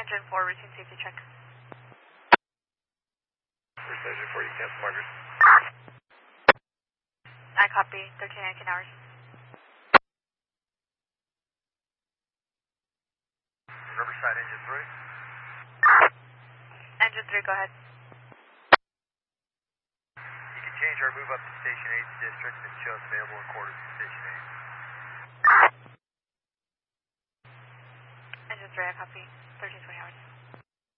Engine 4, routine safety check. First Engine 4, you cancel markers. I copy, 1319 hours. Riverside Engine 3. Engine 3, go ahead. You can change or move up to Station 8's district and show us available in quarters to Station 8. Engine 3, I copy.